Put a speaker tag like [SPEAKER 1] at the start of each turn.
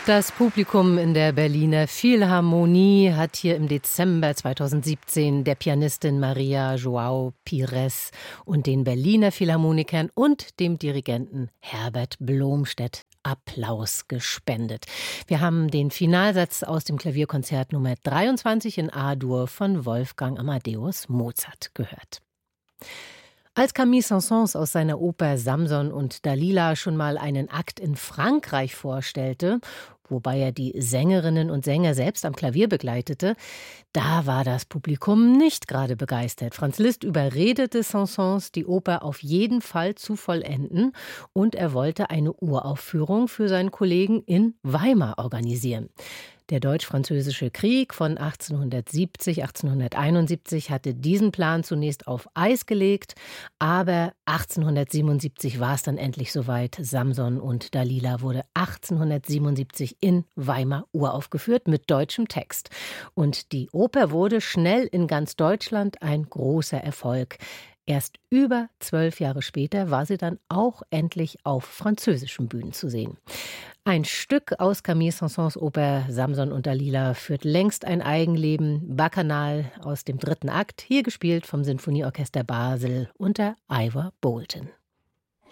[SPEAKER 1] Das Publikum in der Berliner Philharmonie hat hier im Dezember 2017 der Pianistin Maria João Pires und den Berliner Philharmonikern und dem Dirigenten Herbert Blomstedt Applaus gespendet. Wir haben den Finalsatz aus dem Klavierkonzert Nummer 23 in A-Dur von Wolfgang Amadeus Mozart gehört. Als Camille Saint-Saëns aus seiner Oper Samson und Dalila schon mal einen Akt in Frankreich vorstellte, wobei er die Sängerinnen und Sänger selbst am Klavier begleitete, da war das Publikum nicht gerade begeistert. Franz Liszt überredete Saint-Saëns, die Oper auf jeden Fall zu vollenden, und er wollte eine Uraufführung für seinen Kollegen in Weimar organisieren. Der Deutsch-Französische Krieg von 1870/1871 hatte diesen Plan zunächst auf Eis gelegt, aber 1877 war es dann endlich soweit. Samson und Dalila wurde 1877 in Weimar uraufgeführt mit deutschem Text. Und die Oper wurde schnell in ganz Deutschland ein großer Erfolg. Erst über 12 Jahre später war sie dann auch endlich auf französischen Bühnen zu sehen. Ein Stück aus Camille Saint-Saëns Oper Samson und Dalila führt längst ein Eigenleben. Bacchanal aus dem 3. Akt, hier gespielt vom Sinfonieorchester Basel unter Ivor Boulton.